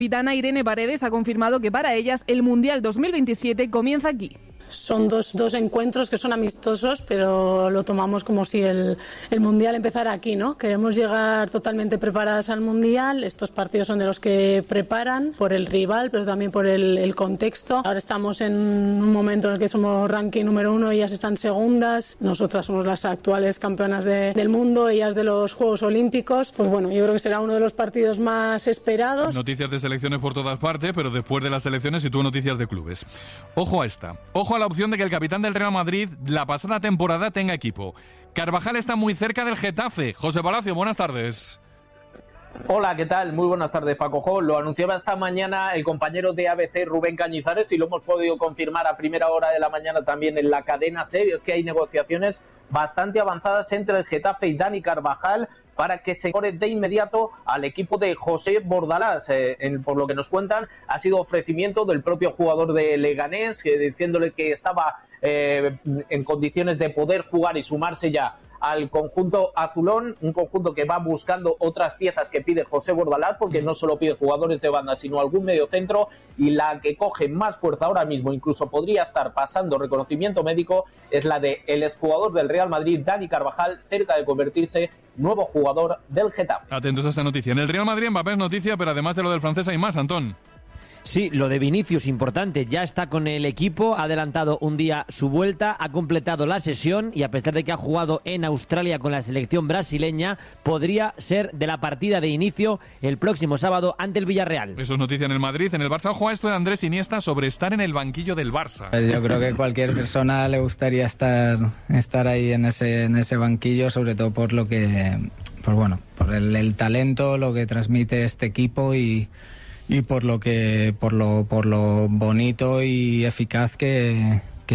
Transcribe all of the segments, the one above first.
capitana Irene Paredes ha confirmado que para ellas el Mundial 2027 comienza aquí. Son dos encuentros que son amistosos, pero lo tomamos como si el Mundial empezara aquí, ¿no? Queremos llegar totalmente preparadas al Mundial. Estos partidos son de los que preparan por el rival, pero también por el contexto. Ahora estamos en un momento en el que somos ranking número 1, ellas están segundas. Nosotras somos las actuales campeonas del mundo, ellas de los Juegos Olímpicos. Pues bueno, yo creo que será uno de los partidos más esperados. Noticias de selecciones por todas partes, pero después de las selecciones sitúo noticias de clubes. Ojo a esta. Ojo a la opción de que el capitán del Real Madrid la pasada temporada tenga equipo. Carvajal está muy cerca del Getafe. José Palacio, buenas tardes. Hola, ¿qué tal? Muy buenas tardes, Paco Jo. Lo anunciaba esta mañana el compañero de ABC, Rubén Cañizares, y lo hemos podido confirmar a primera hora de la mañana también en la cadena SER, que hay negociaciones bastante avanzadas entre el Getafe y Dani Carvajal para que se incorpore de inmediato al equipo de José Bordalás. Por lo que nos cuentan, ha sido ofrecimiento del propio jugador de Leganés, diciéndole que estaba en condiciones de poder jugar y sumarse ya al conjunto azulón, un conjunto que va buscando otras piezas que pide José Bordalás, porque no solo pide jugadores de banda, sino algún mediocentro, y la que coge más fuerza ahora mismo, incluso podría estar pasando reconocimiento médico, es la de el exjugador del Real Madrid, Dani Carvajal, cerca de convertirse nuevo jugador del Getafe. Atentos a esta noticia. En el Real Madrid, Mbappé es noticia, pero además de lo del francés hay más, Antón. Sí, lo de Vinicius, importante, ya está con el equipo, ha adelantado un día su vuelta, ha completado la sesión y a pesar de que ha jugado en Australia con la selección brasileña, podría ser de la partida de inicio el próximo sábado ante el Villarreal. Eso es noticia en el Madrid. En el Barça, ojo a esto de Andrés Iniesta sobre estar en el banquillo del Barça. Yo creo que cualquier persona le gustaría estar ahí en ese banquillo, sobre todo por lo que, pues bueno, por el talento, lo que transmite este equipo y por lo bonito y eficaz que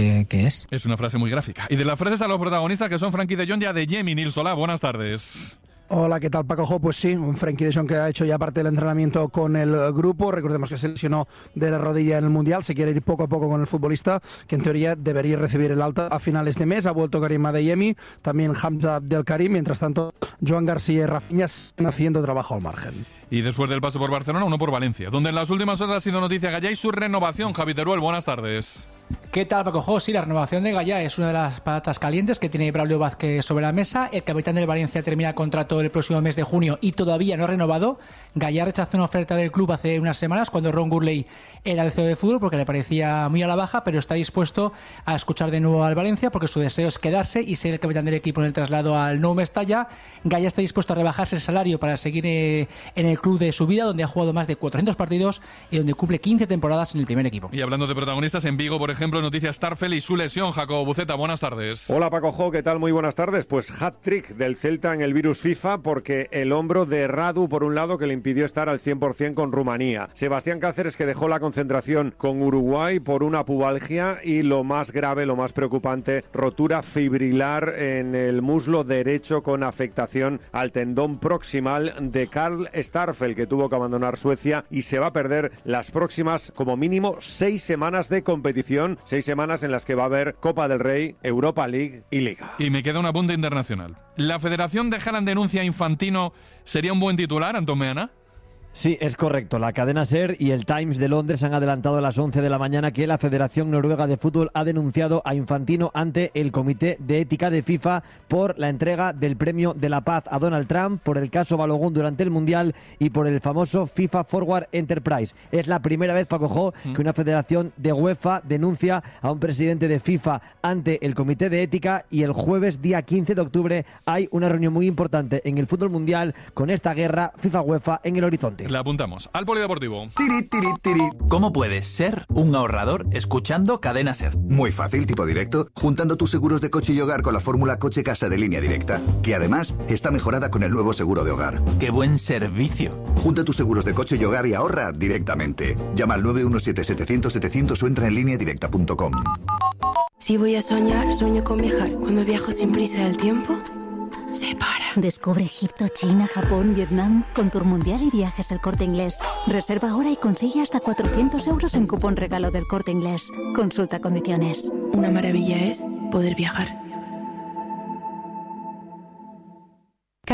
es. Es una frase muy gráfica. Y de las frases a los protagonistas, que son Frenkie de Jong y Adeyemi. Nils Solá, buenas tardes. Hola, ¿qué tal, Paco Jo? Pues sí, un Frenkie de Jong que ha hecho ya parte del entrenamiento con el grupo. Recordemos que se lesionó de la rodilla en el Mundial, se quiere ir poco a poco con el futbolista, que en teoría debería recibir el alta a finales de mes. Ha vuelto Karim Adeyemi, también Hamza Abdelkarim. Mientras tanto, Joan García y Rafinha están haciendo trabajo al margen. Y después del paso por Barcelona, uno por Valencia, donde en las últimas horas ha sido noticia Gallá y su renovación. Javi Teruel, buenas tardes. ¿Qué tal, Paco Jo? Sí, la renovación de Gallá es una de las patatas calientes que tiene Braulio Vázquez sobre la mesa. El capitán del Valencia termina el contrato el próximo mes de junio y todavía no ha renovado. Gallá rechazó una oferta del club hace unas semanas cuando Ron Gurley era el CEO de fútbol porque le parecía muy a la baja, pero está dispuesto a escuchar de nuevo al Valencia porque su deseo es quedarse y ser el capitán del equipo en el traslado al Nou Mestalla. Gallá está dispuesto a rebajarse el salario para seguir en el club de su vida, donde ha jugado más de 400 partidos y donde cumple 15 temporadas en el primer equipo. Y hablando de protagonistas, en Vigo, por ejemplo, noticias Starfel y su lesión. Jacobo Buceta, buenas tardes. Hola, Paco Jo, ¿qué tal? Muy buenas tardes. Pues hat-trick del Celta en el virus FIFA, porque el hombro de Radu, por un lado, que le impidió estar al 100% con Rumanía. Sebastián Cáceres, que dejó la concentración con Uruguay por una pubalgia, y lo más grave, lo más preocupante, rotura fibrilar en el muslo derecho con afectación al tendón proximal de Karl Starfel, que tuvo que abandonar Suecia y se va a perder las próximas, como mínimo, 6 semanas de competición, 6 semanas en las que va a haber Copa del Rey, Europa League y Liga. Y me queda un apunte internacional. ¿La Federación de Haaland denuncia a Infantino sería un buen titular, Antón Meana? Sí, es correcto. La cadena SER y el Times de Londres han adelantado a las 11 de la mañana que la Federación Noruega de Fútbol ha denunciado a Infantino ante el Comité de Ética de FIFA por la entrega del Premio de la Paz a Donald Trump, por el caso Balogun durante el Mundial y por el famoso FIFA Forward Enterprise. Es la primera vez, Paco Jo, que una federación de UEFA denuncia a un presidente de FIFA ante el Comité de Ética, y el jueves, día 15 de octubre, hay una reunión muy importante en el fútbol mundial con esta guerra FIFA-UEFA en el horizonte. La apuntamos. Al polideportivo. ¿Cómo puedes ser un ahorrador escuchando Cadena SER? Muy fácil, tipo directo, juntando tus seguros de coche y hogar con la fórmula coche-casa de Línea Directa, que además está mejorada con el nuevo seguro de hogar. ¡Qué buen servicio! Junta tus seguros de coche y hogar y ahorra directamente. Llama al 917-700-700 o entra en lineadirecta.com. Si voy a soñar, sueño con viajar. Cuando viajo sin prisa del tiempo, se para. Descubre Egipto, China, Japón, Vietnam con Tour Mundial y Viajes El Corte Inglés. Reserva ahora y consigue hasta 400 euros en cupón regalo del Corte Inglés. Consulta condiciones. Una maravilla es poder viajar.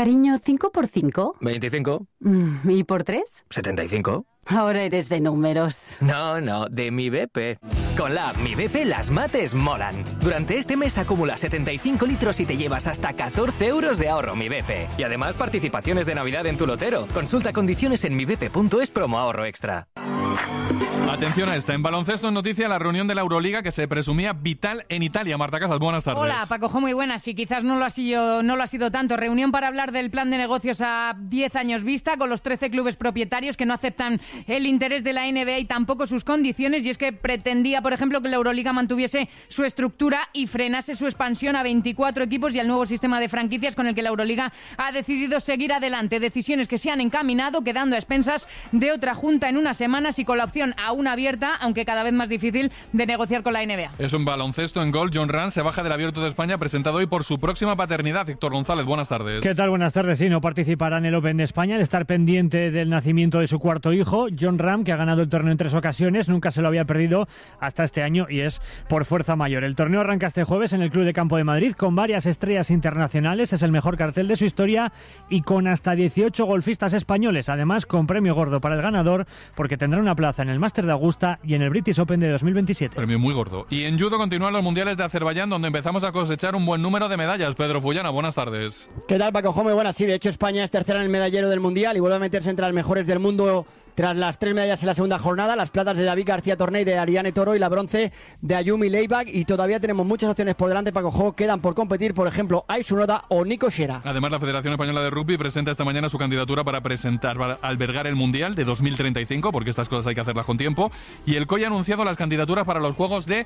Cariño, ¿5 por 5? 25. ¿Y por 3? 75. Ahora eres de números. No, de Mi BP. Con la app Mi BP las mates molan. Durante este mes acumula 75 litros y te llevas hasta 14 euros de ahorro Mi BP. Y además participaciones de Navidad en tu lotero. Consulta condiciones en mibp.es promo ahorro extra. Atención a esta. En baloncesto en noticia la reunión de la Euroliga que se presumía vital en Italia. Marta Casas, buenas tardes. Hola, Paco, muy buenas. Y quizás no lo ha sido tanto. Reunión para hablar del plan de negocios a 10 años vista con los 13 clubes propietarios que no aceptan el interés de la NBA y tampoco sus condiciones. Y es que pretendía, por ejemplo, que la Euroliga mantuviese su estructura y frenase su expansión a 24 equipos y al nuevo sistema de franquicias con el que la Euroliga ha decidido seguir adelante. Decisiones que se han encaminado, quedando a expensas de otra junta en unas semanas y con la opción aún abierta, aunque cada vez más difícil, de negociar con la NBA. Es un baloncesto en gol. John Rand se baja del Abierto de España, presentado hoy por su próxima paternidad. Héctor González, buenas tardes. ¿Qué tal? Buenas tardes. Sí, no participará en el Open de España al estar pendiente del nacimiento de su cuarto hijo, John Ram, que ha ganado el torneo en 3 ocasiones, nunca se lo había perdido hasta este año y es por fuerza mayor. El torneo arranca este jueves en el Club de Campo de Madrid con varias estrellas internacionales, es el mejor cartel de su historia y con hasta 18 golfistas españoles, además con premio gordo para el ganador porque tendrá una plaza en el Máster de Augusta y en el British Open de 2027. Premio muy gordo. Y en judo continúan los mundiales de Azerbaiyán, donde empezamos a cosechar un buen número de medallas. Pedro Fullana, buenas tardes. ¿Qué tal, Paco? Muy buenas. Sí, de hecho España es tercera en el medallero del mundial y vuelve a meterse entre las mejores del mundo tras las 3 medallas en la segunda jornada, las platas de David García Torney, de Ariane Toro y la bronce de Ayumi Leibach, y todavía tenemos muchas opciones por delante, Paco. Quedan por competir, por ejemplo, Aisu Noda o Nico Shera. Además, la Federación Española de Rugby presenta esta mañana su candidatura para albergar el Mundial de 2035, porque estas cosas hay que hacerlas con tiempo, y el COI ha anunciado las candidaturas para los Juegos de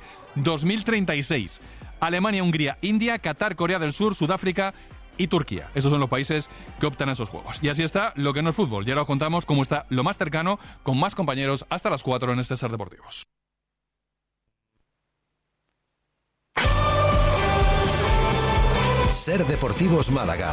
2036. Alemania, Hungría, India, Qatar, Corea del Sur, Sudáfrica y Turquía. Esos son los países que optan a esos juegos. Y así está lo que no es fútbol. Ya lo contamos cómo está lo más cercano, con más compañeros, hasta las 4 en este Ser Deportivos. Ser Deportivos Málaga.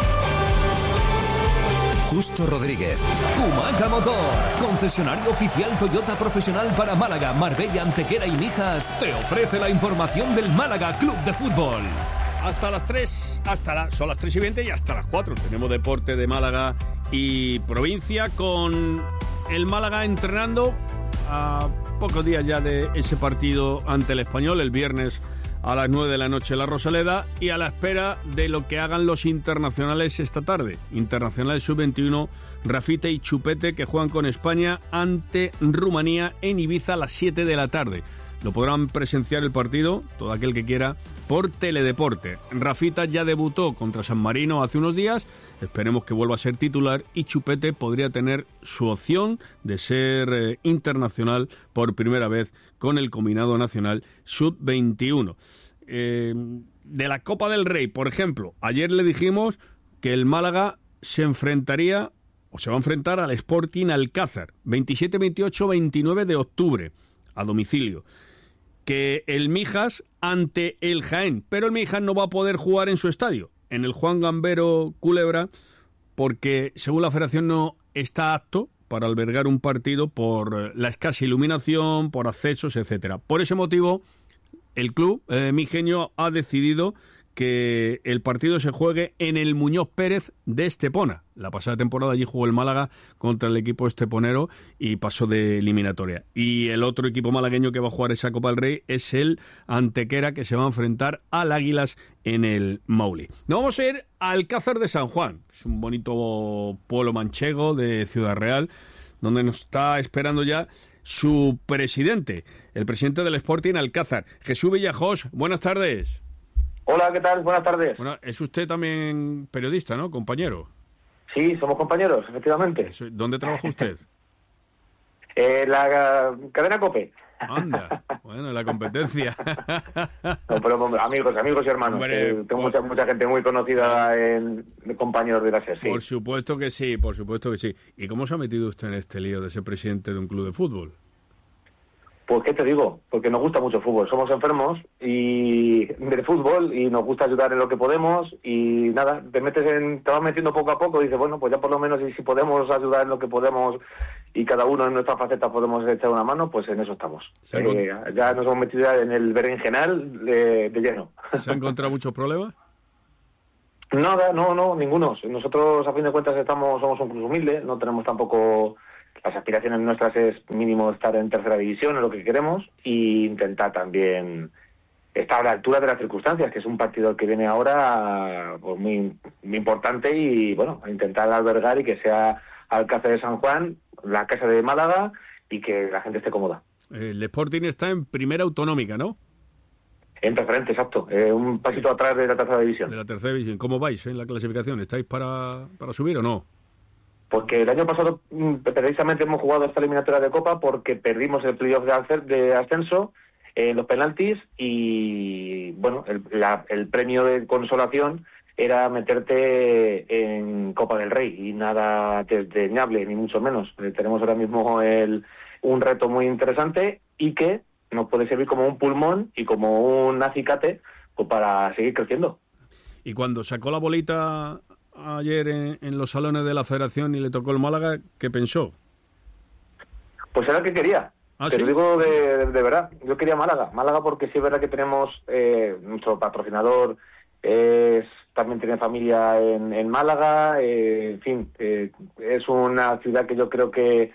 Justo Rodríguez. Kumaca Motor, concesionario oficial Toyota profesional para Málaga, Marbella, Antequera y Mijas, te ofrece la información del Málaga Club de Fútbol. Hasta las 3, son las 3:20 y hasta las 4. Tenemos deporte de Málaga y provincia con el Málaga entrenando a pocos días ya de ese partido ante el Español, el viernes a las 9 de la noche en la Rosaleda, y a la espera de lo que hagan los internacionales esta tarde. Internacionales sub-21, Rafita y Chupete, que juegan con España ante Rumanía en Ibiza a las 7 de la tarde. Lo podrán presenciar el partido, todo aquel que quiera, por Teledeporte. Rafita ya debutó contra San Marino hace unos días, esperemos que vuelva a ser titular, y Chupete podría tener su opción de ser internacional por primera vez con el combinado nacional sub-21. De la Copa del Rey, por ejemplo, ayer le dijimos que el Málaga se va a enfrentar al Sporting Alcázar, 27, 28, 29 de octubre, a domicilio. Que el Mijas ante el Jaén, pero el Mijas no va a poder jugar en su estadio, en el Juan Gambero Culebra, porque según la federación no está apto para albergar un partido por la escasa iluminación, por accesos, etcétera. Por ese motivo, el club mijeño ha decidido que el partido se juegue en el Muñoz Pérez de Estepona. La pasada temporada allí jugó el Málaga contra el equipo esteponero y pasó de eliminatoria. Y el otro equipo malagueño que va a jugar esa Copa del Rey es el Antequera, que se va a enfrentar al Águilas en el Maule. Nos vamos a ir al Alcázar de San Juan. Es un bonito pueblo manchego de Ciudad Real, donde nos está esperando ya su presidente, el presidente del Sporting Alcázar, Jesús Villajós. Buenas tardes. Hola, ¿qué tal? Buenas tardes. Bueno, es usted también periodista, ¿no, compañero? Sí, somos compañeros, efectivamente. ¿Dónde trabaja usted? La cadena COPE. Anda, bueno, la competencia. No, pero amigos y hermanos. Hombre, tengo mucha gente muy conocida en compañeros de la SER, sí. Por supuesto que sí. ¿Y cómo se ha metido usted en este lío de ser presidente de un club de fútbol? Pues, ¿qué te digo? Porque nos gusta mucho el fútbol. Somos enfermos del fútbol y nos gusta ayudar en lo que podemos, y nada, te vas metiendo poco a poco y dices, bueno, pues ya por lo menos, y si podemos ayudar en lo que podemos y cada uno en nuestra faceta podemos echar una mano, pues en eso estamos. Ya nos hemos metido en el berenjenal de lleno. ¿Se han encontrado muchos problemas? Nada, no, ninguno. Nosotros, a fin de cuentas, somos un club humilde, no tenemos tampoco... Las aspiraciones nuestras es mínimo estar en tercera división, es lo que queremos, y intentar también estar a la altura de las circunstancias, que es un partido que viene ahora pues, muy, muy importante, y bueno, intentar albergar y que sea Alcázar de San Juan, la casa de Málaga, y que la gente esté cómoda. El Sporting está en primera autonómica, ¿no? En preferente, exacto. Un pasito atrás de la tercera división. De la tercera división. ¿Cómo vais en la clasificación? ¿Estáis para subir o no? Porque el año pasado precisamente hemos jugado esta eliminatoria de Copa porque perdimos el playoff de ascenso en los penaltis y, bueno, el premio de consolación era meterte en Copa del Rey y nada desdeñable, ni mucho menos. Tenemos ahora mismo un reto muy interesante y que nos puede servir como un pulmón y como un acicate pues, para seguir creciendo. Y cuando sacó la bolita ayer en los salones de la Federación y le tocó el Málaga, ¿qué pensó? Pues era el que quería. Te lo digo de verdad. Yo quería Málaga porque sí es verdad que tenemos nuestro patrocinador también tiene familia en Málaga, en fin, es una ciudad que yo creo que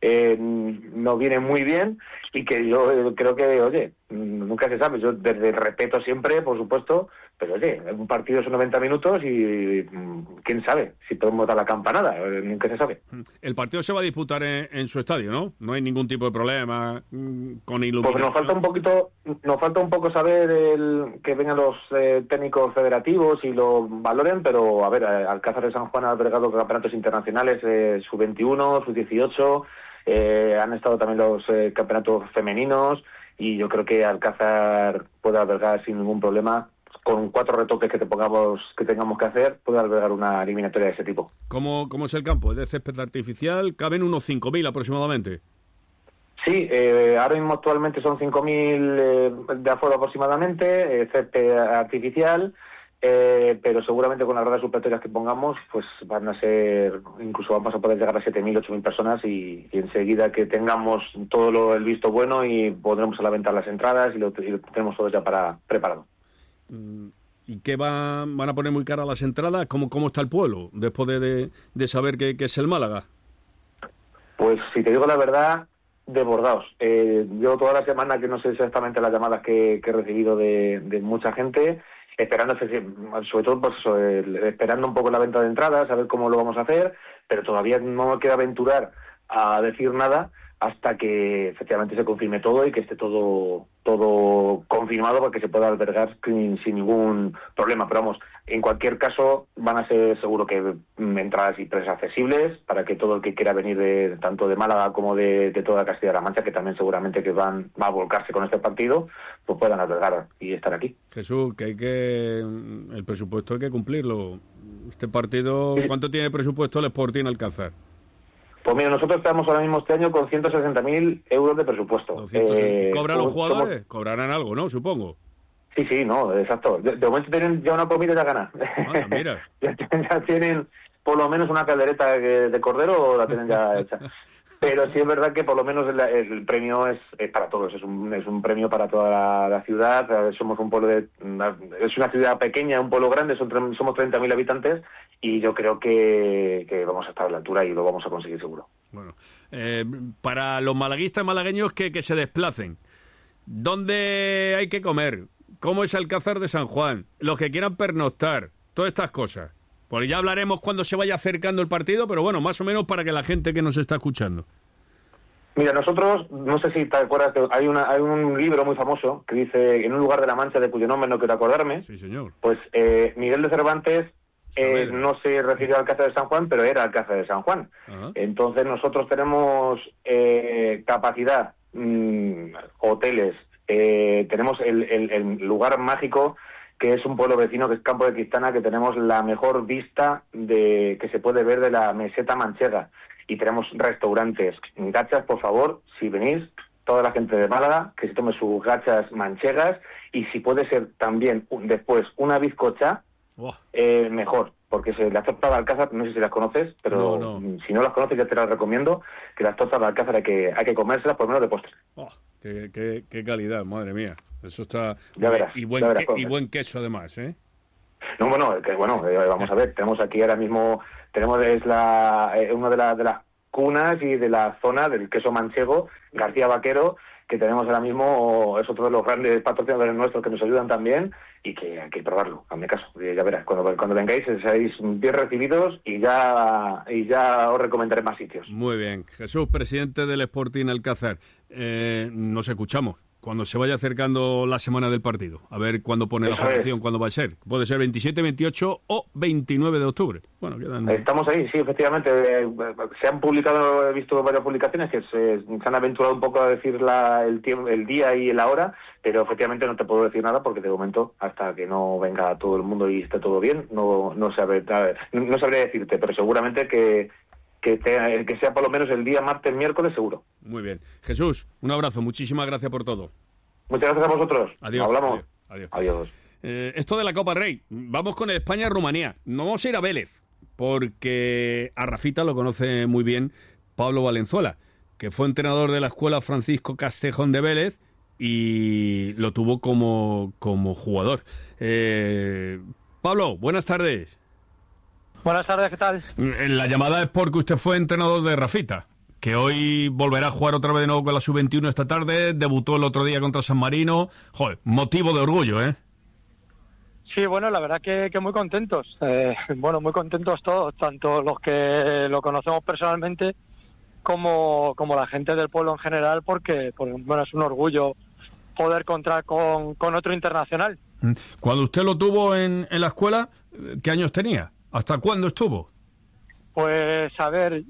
nos viene muy bien y que yo creo que, oye, nunca se sabe, yo desde el respeto siempre, por supuesto, pero oye, un partido son 90 minutos y quién sabe si podemos dar la campanada, nunca se sabe. El partido se va a disputar en su estadio, ¿no? No hay ningún tipo de problema con iluminación. Pues nos falta un poco saber que vengan los técnicos federativos y lo valoren, pero a ver, Alcázar de San Juan ha albergado campeonatos internacionales, sub-21, sub-18, han estado también los campeonatos femeninos y yo creo que Alcázar puede albergar sin ningún problema, con 4 retoques que tengamos que hacer, puede albergar una eliminatoria de ese tipo. ¿Cómo es el campo? ¿Es de césped artificial? ¿Caben unos 5.000 aproximadamente? Sí, ahora mismo actualmente son 5.000 de aforo aproximadamente, césped artificial, pero seguramente con las gradas supletorias que pongamos, pues van a ser, incluso vamos a poder llegar a 7.000, 8.000 personas y enseguida que tengamos todo el visto bueno y pondremos a la venta las entradas y lo tenemos todo ya preparado. ¿Y qué van a poner muy cara las entradas? ¿Cómo está el pueblo después de saber que es el Málaga? Pues si te digo la verdad, desbordados. Yo toda la semana, que no sé exactamente las llamadas que he recibido de mucha gente, esperando, sobre todo pues eso, esperando un poco la venta de entradas, a ver cómo lo vamos a hacer, pero todavía no me queda aventurar a decir nada hasta que efectivamente se confirme todo y que esté todo confirmado para que se pueda albergar sin ningún problema. Pero vamos, en cualquier caso van a ser seguro que entradas y precios accesibles para que todo el que quiera venir tanto de Málaga como de toda Castilla-La Mancha, que también seguramente que va a volcarse con este partido, pues puedan albergar y estar aquí. Jesús, el presupuesto hay que cumplirlo. Este partido, ¿cuánto tiene presupuesto el Sporting Alcázar? Pues mira, nosotros estamos ahora mismo este año con 160.000 euros de presupuesto. ¿Cobran los jugadores? Cobrarán algo, ¿no? Supongo. Sí, no, exacto. De momento tienen ya una comida ya gana. Mira. ya tienen por lo menos una caldereta de cordero, la tienen ya hecha. Pero sí es verdad que por lo menos el premio es para todos, es un premio para toda la ciudad. Somos un pueblo es una ciudad pequeña, un pueblo grande, somos 30.000 habitantes y yo creo que vamos a estar a la altura y lo vamos a conseguir seguro. Bueno, para los malaguistas malagueños que se desplacen, ¿dónde hay que comer? ¿Cómo es Alcázar de San Juan? Los que quieran pernoctar, todas estas cosas. Pues ya hablaremos cuando se vaya acercando el partido, pero bueno, más o menos para que la gente que nos está escuchando. Mira, nosotros, no sé si te acuerdas, hay un libro muy famoso que dice En un lugar de la Mancha, de cuyo nombre no quiero acordarme. Sí, señor. Pues Miguel de Cervantes no se refirió al Alcázar de San Juan, pero era Alcázar de San Juan. Ajá. Entonces nosotros tenemos capacidad, hoteles, tenemos el lugar mágico que es un pueblo vecino, que es Campo de Cristana, que tenemos la mejor vista que se puede ver de la meseta manchega. Y tenemos restaurantes. Gachas, por favor, si venís, toda la gente de Málaga, que se tome sus gachas manchegas, y si puede ser también después una bizcocha, mejor, porque las tortas de Alcázar, no sé si las conoces, pero si no las conoces ya te las recomiendo, que las tortas de Alcázar hay que comérselas por lo menos de postre. Qué calidad, madre mía. Eso está... Ya verás, y buen queso además, ¿eh? No, vamos a ver, tenemos aquí ahora mismo, es una de las cunas y de la zona del queso manchego, García Vaquero, que tenemos ahora mismo, es otro de los grandes patrocinadores nuestros que nos ayudan también, y que hay que probarlo, hazme caso. Ya verás, cuando vengáis seréis bien recibidos y ya os recomendaré más sitios. Muy bien. Jesús, presidente del Sporting Alcázar, nos escuchamos cuando se vaya acercando la semana del partido. A ver cuándo pone la formación, cuándo va a ser. Puede ser 27, 28 o 29 de octubre. Bueno, quedan... Estamos ahí, sí, efectivamente. Se han publicado, he visto varias publicaciones que se han aventurado un poco a decir el día y la hora, pero efectivamente no te puedo decir nada porque de momento, hasta que no venga todo el mundo y esté todo bien, no sabré decirte, pero seguramente que sea por lo menos el día martes, miércoles, seguro. Muy bien. Jesús, un abrazo. Muchísimas gracias por todo. Muchas gracias a vosotros. Adiós. Hablamos. Adiós. Esto de la Copa Rey. Vamos con España-Rumanía. No vamos a ir a Vélez, porque a Rafita lo conoce muy bien Pablo Valenzuela, que fue entrenador de la escuela Francisco Castejón de Vélez y lo tuvo como jugador. Pablo, buenas tardes. Buenas tardes, ¿qué tal? La llamada es porque usted fue entrenador de Rafita, que hoy volverá a jugar otra vez de nuevo con la Sub-21 esta tarde, debutó el otro día contra San Marino. Joder, motivo de orgullo, ¿eh? Sí, bueno, la verdad que muy contentos. Muy contentos todos, tanto los que lo conocemos personalmente como la gente del pueblo en general, porque es un orgullo poder contar con otro internacional. Cuando usted lo tuvo en la escuela, ¿qué años tenía? ¿Hasta cuándo estuvo? Pues, a ver,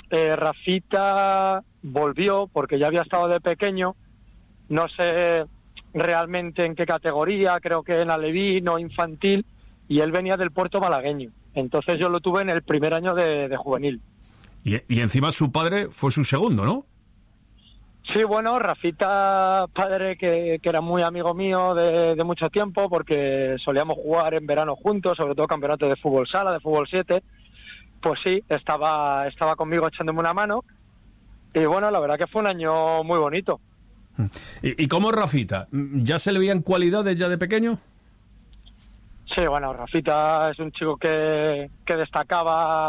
Rafita volvió porque ya había estado de pequeño, no sé realmente en qué categoría, creo que en alevín o infantil, y él venía del Puerto Malagueño. Entonces yo lo tuve en el primer año de juvenil. Y encima su padre fue su segundo, ¿no? Sí, bueno, Rafita, padre que era muy amigo mío de mucho tiempo, porque solíamos jugar en verano juntos, sobre todo campeonatos de fútbol sala, de fútbol 7, pues sí, estaba conmigo echándome una mano, y bueno, la verdad que fue un año muy bonito. ¿Y cómo es Rafita? ¿Ya se le veían cualidades ya de pequeño? Sí, bueno, Rafita es un chico que destacaba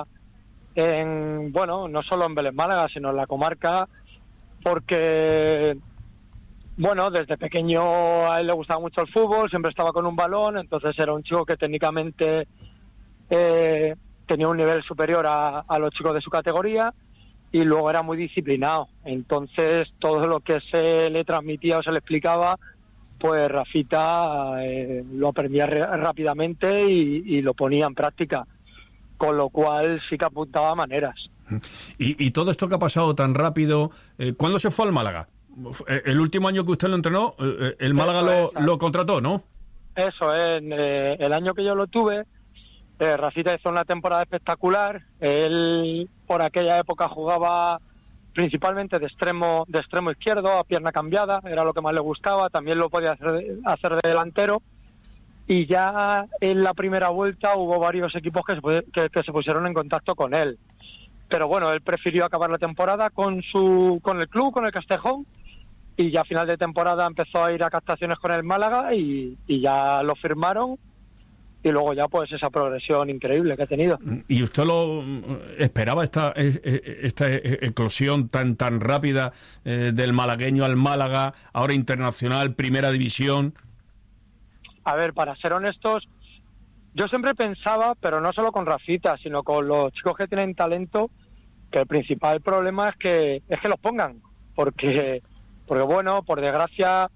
no solo en Vélez Málaga, sino en la comarca, porque, desde pequeño a él le gustaba mucho el fútbol, siempre estaba con un balón, entonces era un chico que técnicamente tenía un nivel superior a los chicos de su categoría, y luego era muy disciplinado. Entonces todo lo que se le transmitía o se le explicaba, pues Rafita lo aprendía rápidamente y lo ponía en práctica, con lo cual sí que apuntaba maneras. Y todo esto que ha pasado tan rápido, ¿cuándo se fue al Málaga? El último año que usted lo entrenó, el Málaga lo contrató, ¿no? Eso es, el año que yo lo tuve, Rafita hizo una temporada espectacular. Él por aquella época jugaba principalmente de extremo izquierdo, a pierna cambiada, era lo que más le gustaba, también lo podía hacer de delantero, y ya en la primera vuelta hubo varios equipos que se pusieron en contacto con él. Pero bueno, él prefirió acabar la temporada con el club, con el Castejón, y ya a final de temporada empezó a ir a captaciones con el Málaga y ya lo firmaron, y luego ya pues esa progresión increíble que ha tenido. ¿Y usted lo esperaba esta eclosión tan rápida del malagueño al Málaga, ahora internacional, primera división? A ver, para ser honestos, yo siempre pensaba, pero no solo con Rafita, sino con los chicos que tienen talento, que el principal problema es que los pongan, porque bueno, por desgracia,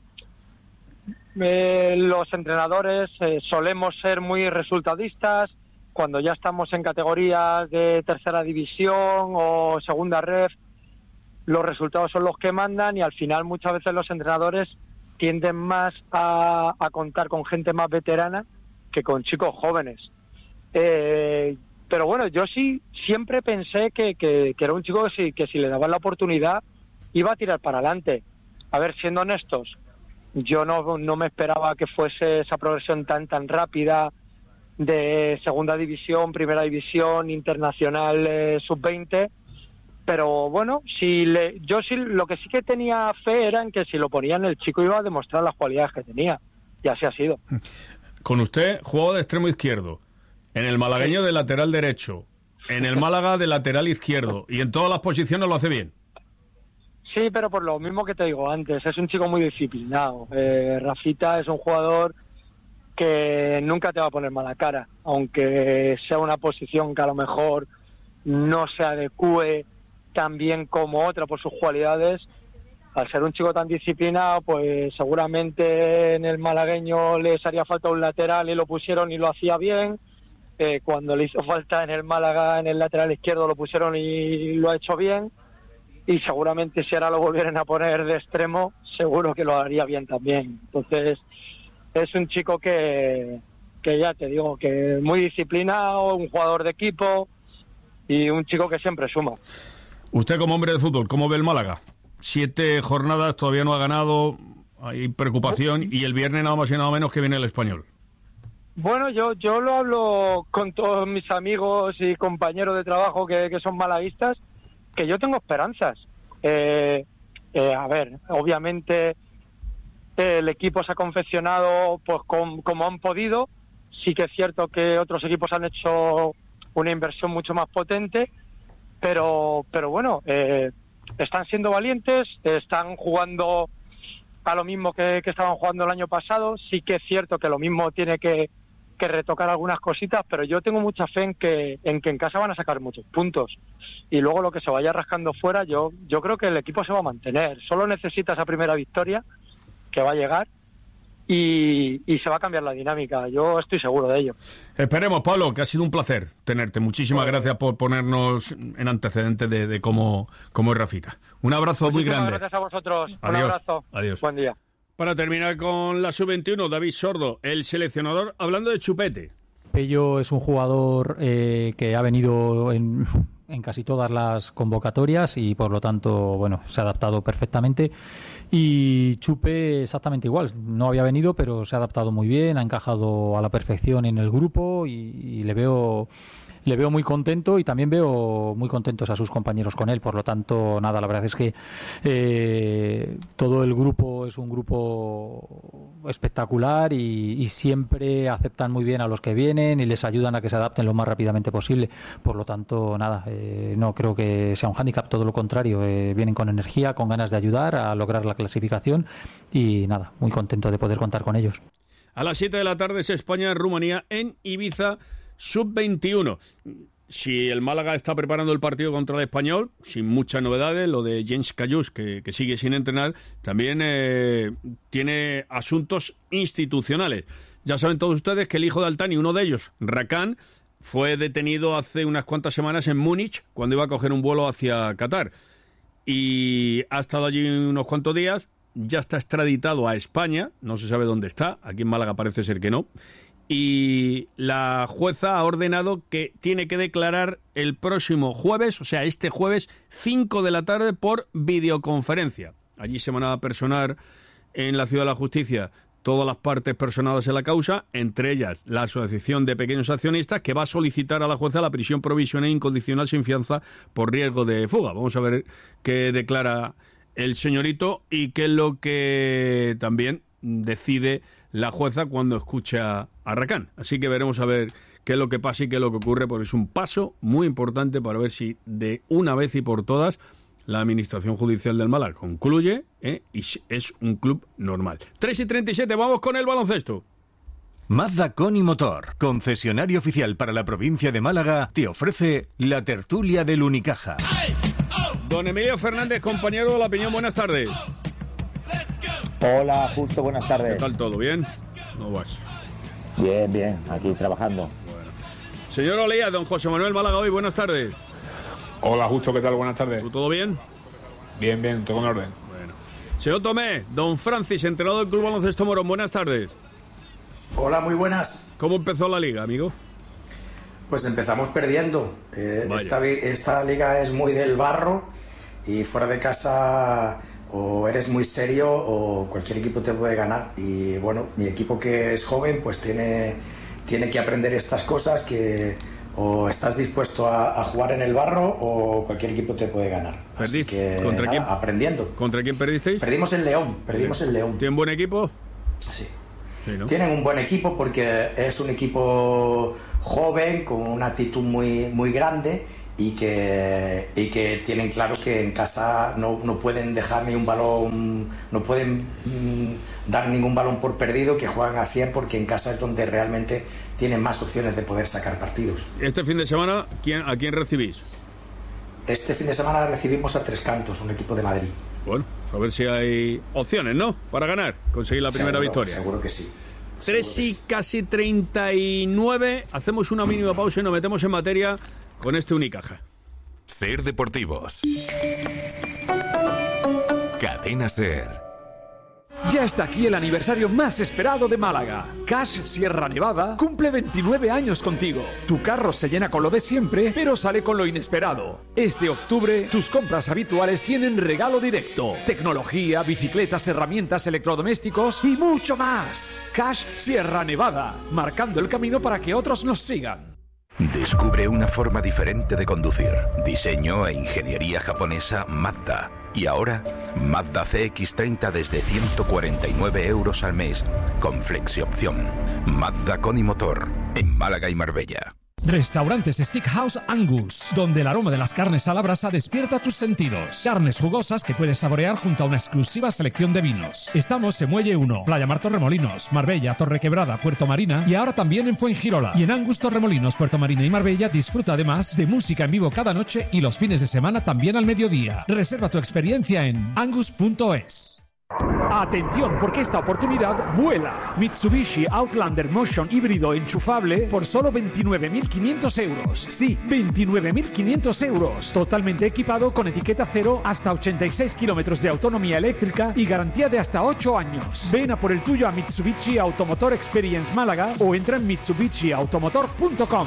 los entrenadores solemos ser muy resultadistas. Cuando ya estamos en categorías de tercera división o segunda ref, los resultados son los que mandan, y al final muchas veces los entrenadores tienden más a contar con gente más veterana que con chicos jóvenes. Pero bueno, yo sí siempre pensé que era un chico que si le daban la oportunidad iba a tirar para adelante. A ver, siendo honestos, yo no me esperaba que fuese esa progresión tan rápida de segunda división, primera división, internacional, sub-20, pero bueno, yo sí, lo que sí que tenía fe era en que si lo ponían, el chico iba a demostrar las cualidades que tenía, y así ha sido. con usted jugó de extremo izquierdo, en el malagueño de lateral derecho, en el Málaga de lateral izquierdo, y en todas las posiciones lo hace bien. Sí, pero por lo mismo que te digo antes, es un chico muy disciplinado. Rafita es un jugador que nunca te va a poner mala cara, aunque sea una posición que a lo mejor no se adecue tan bien como otra por sus cualidades. Al ser un chico tan disciplinado, pues seguramente en el malagueño les haría falta un lateral y lo pusieron y lo hacía bien. Cuando le hizo falta en el Málaga, en el lateral izquierdo, lo pusieron y lo ha hecho bien. Y seguramente si ahora lo volvieran a poner de extremo, seguro que lo haría bien también. Entonces, es un chico que ya te digo, que muy disciplinado, un jugador de equipo y un chico que siempre suma. Usted como hombre de fútbol, ¿cómo ve el Málaga? 7 jornadas, todavía no ha ganado, hay preocupación, y el viernes nada más y nada menos que viene el Español. Bueno, yo lo hablo con todos mis amigos y compañeros de trabajo que son malaguistas, que yo tengo esperanzas. A ver, obviamente el equipo se ha confeccionado pues como han podido. Sí que es cierto que otros equipos han hecho una inversión mucho más potente, pero bueno, están siendo valientes, están jugando a lo mismo que estaban jugando el año pasado. Sí que es cierto que lo mismo tiene que retocar algunas cositas, pero yo tengo mucha fe en que en casa van a sacar muchos puntos, y luego lo que se vaya rascando fuera, yo creo que el equipo se va a mantener. Solo necesita esa primera victoria que va a llegar y se va a cambiar la dinámica. Yo estoy seguro de ello. Esperemos, Pablo, que ha sido un placer tenerte. Muchísimas gracias por ponernos en antecedentes de cómo es Rafita. Un abrazo muy grande. Gracias a vosotros. Adiós. Un abrazo. Adiós. Buen día. Para terminar con la sub-21, David Sordo, el seleccionador, hablando de Chupete. Pello es un jugador que ha venido en casi todas las convocatorias y por lo tanto, bueno, se ha adaptado perfectamente. Y Chupe exactamente igual, no había venido pero se ha adaptado muy bien, ha encajado a la perfección en el grupo y le veo muy contento, y también veo muy contentos a sus compañeros con él. Por lo tanto, nada, la verdad es que todo el grupo es un grupo espectacular y siempre aceptan muy bien a los que vienen y les ayudan a que se adapten lo más rápidamente posible. Por lo tanto, nada, no creo que sea un hándicap, todo lo contrario, vienen con energía, con ganas de ayudar a lograr la clasificación y nada, muy contento de poder contar con ellos. A las 7 de la tarde es España-Rumanía en Ibiza, sub-21. Si el Málaga está preparando el partido contra el Español, sin muchas novedades, lo de Jens Cayús, que sigue sin entrenar, también tiene asuntos institucionales. Ya saben todos ustedes que el hijo de Altani, uno de ellos, Rakan, fue detenido hace unas cuantas semanas en Múnich cuando iba a coger un vuelo hacia Qatar. Y ha estado allí unos cuantos días, ya está extraditado a España, no se sabe dónde está, aquí en Málaga parece ser que no. Y la jueza ha ordenado que tiene que declarar el próximo jueves, o sea, este jueves, 5 de la tarde por videoconferencia. Allí se van a personar en la Ciudad de la Justicia todas las partes personadas en la causa, entre ellas la Asociación de Pequeños Accionistas, que va a solicitar a la jueza la prisión provisional incondicional sin fianza por riesgo de fuga. Vamos a ver qué declara el señorito y qué es lo que también decide la jueza cuando escucha a Rakan. Así que veremos a ver qué es lo que pasa y qué es lo que ocurre, porque es un paso muy importante para ver si de una vez y por todas la Administración Judicial del Málaga concluye y es un club normal. 3:37, vamos con el baloncesto. Mazda Con Motor, concesionario oficial para la provincia de Málaga, te ofrece la tertulia del Unicaja. Don Emilio Fernández, compañero de La Opinión, buenas tardes. Hola, Justo, buenas tardes. ¿Qué tal todo? ¿Bien? ¿No vas? Bien, aquí trabajando. Bueno. Señor Olea, don José Manuel Málaga hoy, buenas tardes. Hola, Justo, ¿qué tal? Buenas tardes. ¿Todo bien? Bien, todo en orden. Bueno. Señor Tomé, don Francis, entrenador del Club Baloncesto Morón, buenas tardes. Hola, muy buenas. ¿Cómo empezó la liga, amigo? Pues empezamos perdiendo. Esta liga es muy del barro y fuera de casa o eres muy serio o cualquier equipo te puede ganar. Y bueno, mi equipo, que es joven, pues tiene que aprender estas cosas, que o estás dispuesto a jugar en el barro o cualquier equipo te puede ganar. ¿Perdiste? Que, ¿Contra quién? Aprendiendo. ¿Contra quién perdisteis? Perdimos en León. ¿Tienen buen equipo? Sí. Sí, ¿no? Tienen un buen equipo porque es un equipo joven, con una actitud muy grande y que tienen claro que en casa no pueden dejar ni un balón, no pueden dar ningún balón por perdido, que juegan a 100 porque en casa es donde realmente tienen más opciones de poder sacar partidos. Este fin de semana, ¿a quién recibís? Este fin de semana recibimos a Tres Cantos, un equipo de Madrid. Bueno, a ver si hay opciones, ¿no? Para ganar, conseguir la primera victoria. Seguro que sí. 3 y casi 39. Hacemos una mínima pausa y nos metemos en materia con este Unicaja. Ser Deportivos. Cadena Ser. Ya está aquí el aniversario más esperado de Málaga. Cash Sierra Nevada cumple 29 años contigo. Tu carro se llena con lo de siempre, pero sale con lo inesperado. Este octubre, tus compras habituales tienen regalo directo. Tecnología, bicicletas, herramientas, electrodomésticos y mucho más. Cash Sierra Nevada, marcando el camino para que otros nos sigan. Descubre una forma diferente de conducir. Diseño e ingeniería japonesa Mazda. Y ahora, Mazda CX-30 desde 149 euros al mes, con flexi-opción. Mazda con y motor, en Málaga y Marbella. Restaurantes Steakhouse Angus, donde el aroma de las carnes a la brasa despierta tus sentidos. Carnes jugosas que puedes saborear junto a una exclusiva selección de vinos. Estamos en Muelle 1, Playa Mar Torremolinos, Marbella, Torrequebrada, Puerto Marina y ahora también en Fuengirola. Y en Angus Torremolinos, Puerto Marina y Marbella disfruta además de música en vivo cada noche y los fines de semana también al mediodía. Reserva tu experiencia en angus.es. Atención, porque esta oportunidad vuela. Mitsubishi Outlander Motion híbrido enchufable por solo 29.500 euros. Sí, 29.500 euros. Totalmente equipado con etiqueta cero, hasta 86 kilómetros de autonomía eléctrica y garantía de hasta 8 años. Ven a por el tuyo a Mitsubishi Automotor Experience Málaga o entra en mitsubishiautomotor.com.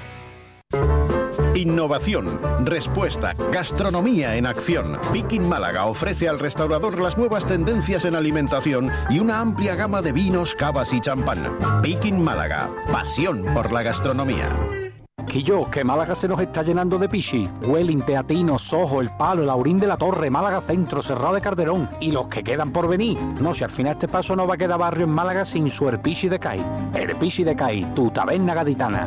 Innovación, respuesta, gastronomía en acción. Picking Málaga ofrece al restaurador las nuevas tendencias en alimentación y una amplia gama de vinos, cavas y champán. Picking Málaga, pasión por la gastronomía. Que Málaga se nos está llenando de pichi. Welling, Teatino, Sojo, El Palo, el Aurín de la Torre, Málaga Centro, Serrado de Calderón y los que quedan por venir. No, si al final este paso no va a quedar barrio en Málaga sin su Erpichi de Cai. Erpichi de Cai, tu taberna gaditana.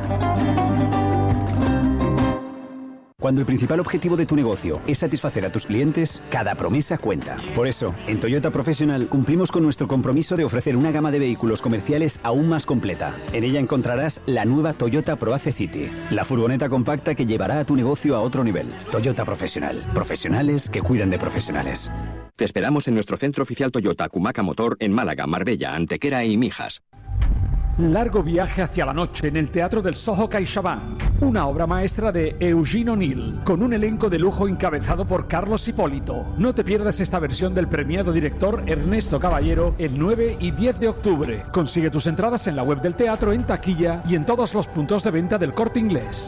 Cuando el principal objetivo de tu negocio es satisfacer a tus clientes, cada promesa cuenta. Por eso, en Toyota Professional cumplimos con nuestro compromiso de ofrecer una gama de vehículos comerciales aún más completa. En ella encontrarás la nueva Toyota ProAce City, la furgoneta compacta que llevará a tu negocio a otro nivel. Toyota Professional. Profesionales que cuidan de profesionales. Te esperamos en nuestro centro oficial Toyota Cumaca Motor en Málaga, Marbella, Antequera y Mijas. Largo viaje hacia la noche en el Teatro del Soho CaixaBank, una obra maestra de Eugene O'Neill, con un elenco de lujo encabezado por Carlos Hipólito. No te pierdas esta versión del premiado director Ernesto Caballero el 9 y 10 de octubre. Consigue tus entradas en la web del teatro, en taquilla y en todos los puntos de venta del Corte Inglés.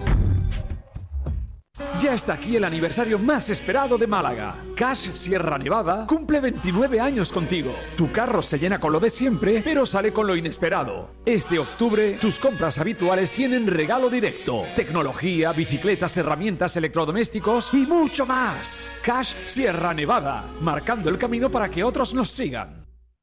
Ya está aquí el aniversario más esperado de Málaga. Cash Sierra Nevada cumple 29 años contigo. Tu carro se llena con lo de siempre, pero sale con lo inesperado. Este octubre, tus compras habituales tienen regalo directo. Tecnología, bicicletas, herramientas, electrodomésticos y mucho más. Cash Sierra Nevada, marcando el camino para que otros nos sigan.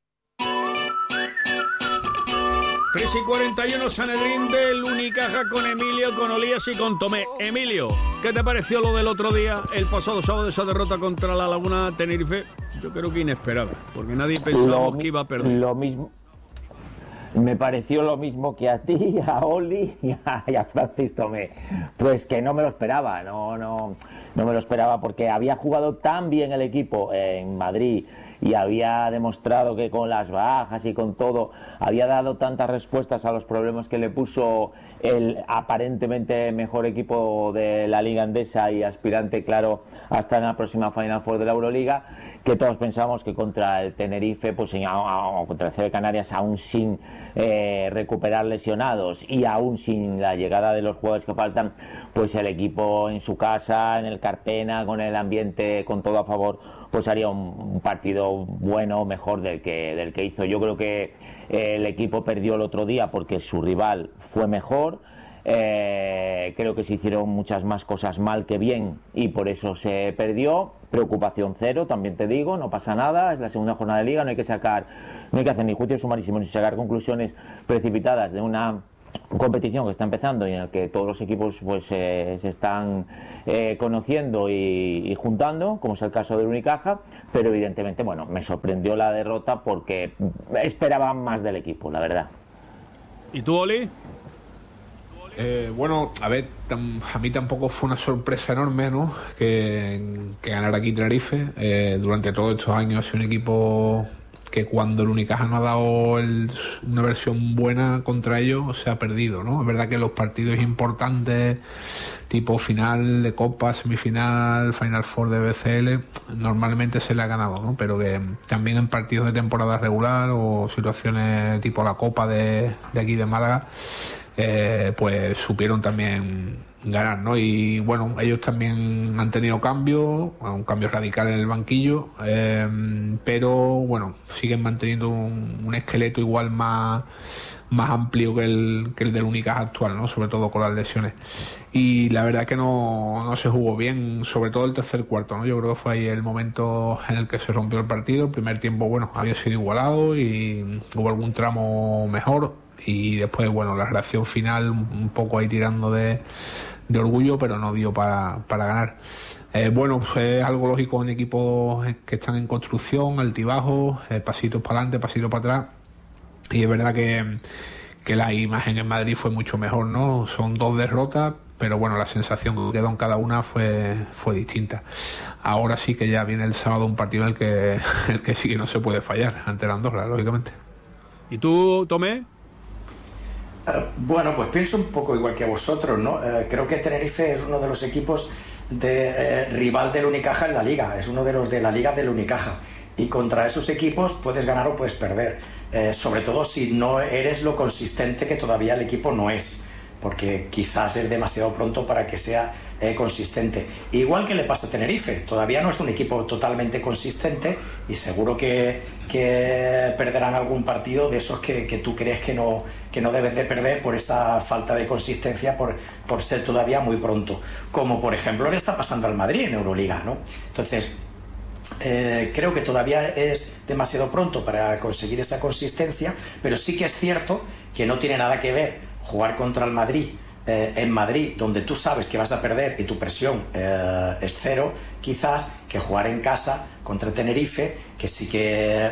3 y 41, Sanedrín del Unicaja con Emilio, con Olías y con Tomé. Emilio, ¿qué te pareció lo del otro día, el pasado sábado, esa derrota contra la Laguna Tenerife? Yo creo que inesperada, porque nadie pensábamos que iba a perder. Lo mismo. Me pareció lo mismo que a ti, a Oli y a Francis Tomé. Pues que no me lo esperaba, no me lo esperaba porque había jugado tan bien el equipo en Madrid y había demostrado que con las bajas y con todo había dado tantas respuestas a los problemas que le puso el aparentemente mejor equipo de la Liga Endesa y aspirante, claro, hasta en la próxima Final Four de la Euroliga, que todos pensamos que contra el Tenerife, pues contra el CB Canarias, aún sin recuperar lesionados y aún sin la llegada de los jugadores que faltan, pues el equipo en su casa, en el Carpena, con el ambiente, con todo a favor, pues haría un partido bueno, mejor del que hizo. Yo creo que el equipo perdió el otro día porque su rival fue mejor. Creo que se hicieron muchas más cosas mal que bien y por eso se perdió, preocupación cero, también te digo, no pasa nada, es la segunda jornada de liga, no hay que hacer ni juicios sumarísimos ni sacar conclusiones precipitadas de una competición que está empezando y en la que todos los equipos pues se están conociendo y juntando, como es el caso del Unicaja, pero evidentemente, bueno, me sorprendió la derrota porque esperaba más del equipo, la verdad. ¿Y tú, Oli? Bueno, a ver, a mí tampoco fue una sorpresa enorme, ¿no? Que ganara aquí Tenerife. Durante todos estos años ha sido un equipo que cuando el Unicaja no ha dado una versión buena contra ellos se ha perdido, ¿no? Es verdad que los partidos importantes, tipo final de Copa, semifinal, Final Four de BCL, normalmente se le ha ganado, ¿no? Pero que también en partidos de temporada regular o situaciones tipo la Copa de aquí de Málaga, pues supieron también ganar, ¿no? Y bueno, ellos también han tenido un cambio radical en el banquillo, pero bueno, siguen manteniendo un esqueleto igual más amplio que el del Unicaja actual, ¿no? Sobre todo con las lesiones. Y la verdad que no se jugó bien, sobre todo el tercer cuarto, ¿no? Yo creo que fue ahí el momento en el que se rompió el partido. El primer tiempo, bueno, había sido igualado y hubo algún tramo mejor, y después, bueno, la reacción final un poco ahí tirando de orgullo, pero no dio para ganar. Bueno, pues es algo lógico en equipos que están en construcción, altibajos, pasitos para adelante, pasitos para atrás, y es verdad que la imagen en Madrid fue mucho mejor, ¿no? Son 2 derrotas, pero bueno, la sensación que quedó en cada una fue distinta. Ahora sí que ya viene el sábado un partido en el que sí que no se puede fallar ante la Andorra, lógicamente. ¿Y tú, Tomé? Bueno, pues pienso un poco igual que vosotros, ¿no? Creo que Tenerife es uno de los equipos rival del Unicaja en la liga, es uno de los de la liga del Unicaja, y contra esos equipos puedes ganar o puedes perder, sobre todo si no eres lo consistente que todavía el equipo no es, porque quizás es demasiado pronto para que sea consistente. Igual que le pasa a Tenerife, todavía no es un equipo totalmente consistente y seguro que perderán algún partido de esos que tú crees que no debes de perder por esa falta de consistencia, por ser todavía muy pronto, como por ejemplo le está pasando al Madrid en Euroliga, ¿no? Entonces creo que todavía es demasiado pronto para conseguir esa consistencia, pero sí que es cierto que no tiene nada que ver jugar contra el Madrid en Madrid, donde tú sabes que vas a perder y tu presión es cero, quizás, que jugar en casa contra Tenerife, que sí que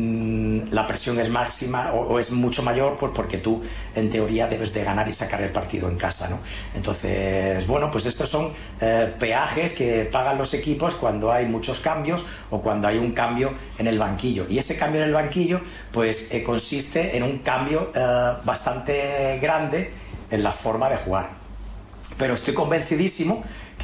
la presión es máxima o es mucho mayor, pues porque tú en teoría debes de ganar y sacar el partido en casa, ¿no? Entonces, bueno, pues estos son peajes que pagan los equipos cuando hay muchos cambios o cuando hay un cambio en el banquillo, y ese cambio en el banquillo pues consiste en un cambio bastante grande en la forma de jugar. Pero estoy convencidísimo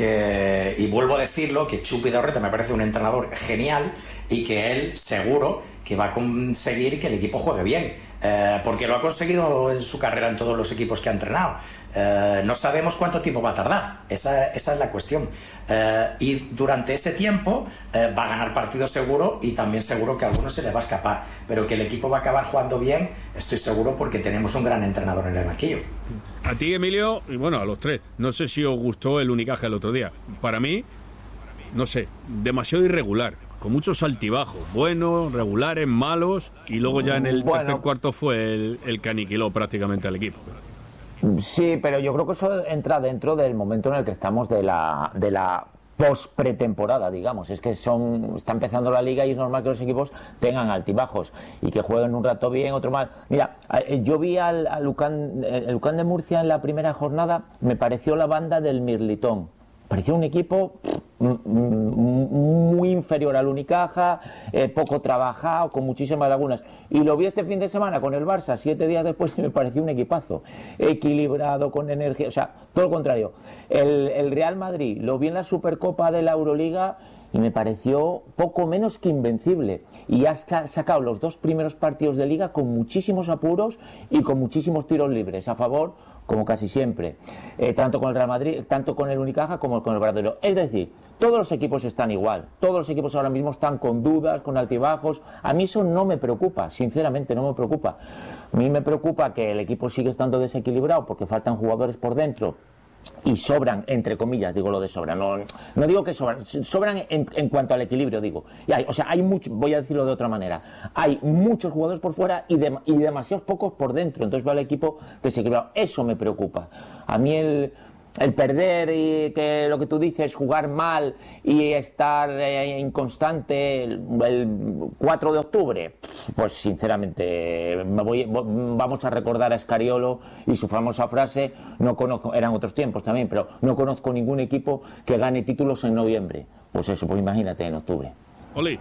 y vuelvo a decirlo, que Chupi Dorreta me parece un entrenador genial y que él seguro que va a conseguir que el equipo juegue bien, porque lo ha conseguido en su carrera en todos los equipos que ha entrenado. No sabemos cuánto tiempo va a tardar, esa es la cuestión, y durante ese tiempo va a ganar partidos seguro, y también seguro que a algunos se le va a escapar, pero que el equipo va a acabar jugando bien, estoy seguro, porque tenemos un gran entrenador en el banquillo. A ti, Emilio, y bueno, a los tres, no sé si os gustó el Unicaja el otro día. Para mí, no sé, demasiado irregular, con muchos altibajos, buenos, regulares, malos, y luego ya en el tercer cuarto fue el que aniquiló prácticamente al equipo. Sí, pero yo creo que eso entra dentro del momento en el que estamos de la post-pretemporada, digamos. Es que está empezando la liga y es normal que los equipos tengan altibajos y que jueguen un rato bien, otro mal. Mira, yo vi al UCAN de Murcia en la primera jornada, me pareció la banda del Mirlitón. Parecía un equipo muy inferior al Unicaja, poco trabajado, con muchísimas lagunas. Y lo vi este fin de semana con el Barça, 7 días después, y me pareció un equipazo. Equilibrado, con energía, o sea, todo lo contrario. El Real Madrid lo vi en la Supercopa de la Euroliga y me pareció poco menos que invencible. Y ha sacado los 2 primeros partidos de liga con muchísimos apuros y con muchísimos tiros libres a favor, como casi siempre, tanto con el Real Madrid, tanto con el Unicaja como con el Bradoiro. Es decir, todos los equipos están igual, todos los equipos ahora mismo están con dudas, con altibajos. A mí eso no me preocupa, sinceramente no me preocupa. A mí me preocupa que el equipo sigue estando desequilibrado porque faltan jugadores por dentro y sobran, entre comillas, digo lo de sobran, no digo que sobran en cuanto al equilibrio, digo. Y hay mucho, voy a decirlo de otra manera, hay muchos jugadores por fuera y demasiados pocos por dentro, entonces veo al equipo desequilibrado. Eso me preocupa. A mí el perder y que lo que tú dices, jugar mal y estar inconstante el 4 de octubre, pues sinceramente vamos a recordar a Scariolo y su famosa frase, no conozco, eran otros tiempos también, pero no conozco ningún equipo que gane títulos en noviembre. Pues eso, pues imagínate en octubre. Oli.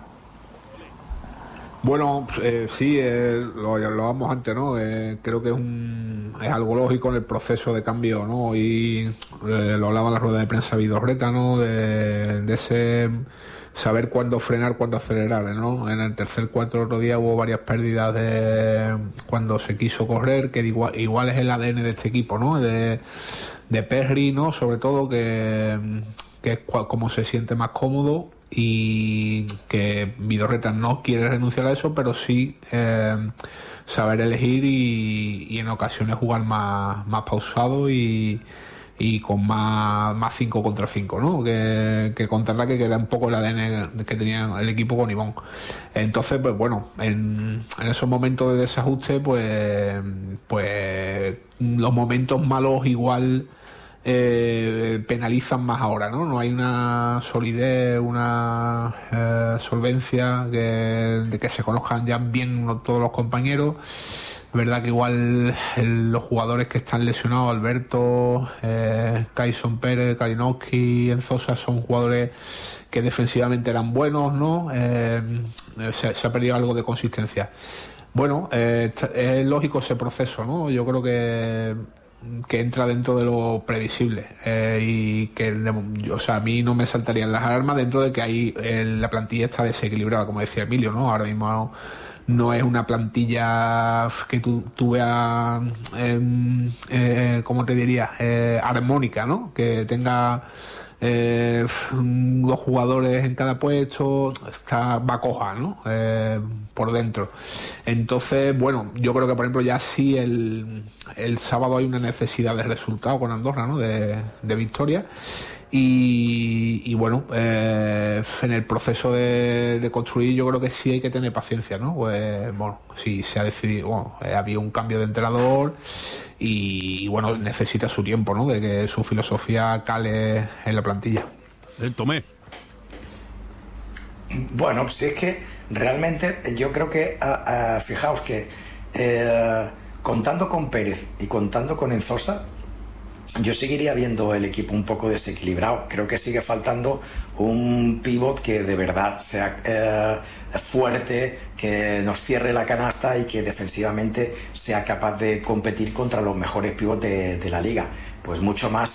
Bueno, sí, lo hablábamos antes, ¿no? Creo que es algo lógico en el proceso de cambio, ¿no? Y lo hablaba en la rueda de prensa Vidorreta, ¿no? De ese saber cuándo frenar, cuándo acelerar, ¿no? En el tercer cuarto del otro día hubo varias pérdidas cuando se quiso correr, que igual es el ADN de este equipo, ¿no? De Perry, ¿no? Sobre todo, que es como se siente más cómodo, y que Vidorreta no quiere renunciar a eso, pero sí saber elegir y en ocasiones jugar más pausado y con más 5 contra 5, ¿no? Que contraataque, que era un poco el ADN que tenía el equipo con Ivón. Entonces, pues bueno, en esos momentos de desajuste, pues los momentos malos igual penalizan más ahora, ¿no? No hay una solidez, una solvencia de que se conozcan ya bien todos los compañeros. Es verdad que igual los jugadores que están lesionados, Alberto, Tyson Pérez, Kalinowski, Enzosa, son jugadores que defensivamente eran buenos, ¿no? Se ha perdido algo de consistencia. Bueno, es lógico ese proceso, ¿no? Yo creo que entra dentro de lo previsible y que, o sea, a mí no me saltarían las alarmas dentro de que ahí la plantilla está desequilibrada, como decía Emilio, ¿no? Ahora mismo no es una plantilla que tú veas, ¿cómo te diría? Armónica, ¿no? Que tenga 2 jugadores en cada puesto, va coja, ¿no? Por dentro. Entonces, bueno, yo creo que por ejemplo ya sí el sábado hay una necesidad de resultado con Andorra, ¿no? De victoria. Y bueno, en el proceso de construir yo creo que sí hay que tener paciencia, ¿no? Pues bueno, sí se ha decidido, bueno, había un cambio de entrenador y bueno, necesita su tiempo, ¿no? De que su filosofía cale en la plantilla. Tomé. Bueno, pues es que realmente yo creo que, fijaos que contando con Pérez y contando con Enzosa, yo seguiría viendo el equipo un poco desequilibrado. Creo que sigue faltando un pívot que de verdad sea fuerte, que nos cierre la canasta y que defensivamente sea capaz de competir contra los mejores pívots de la liga. Pues mucho más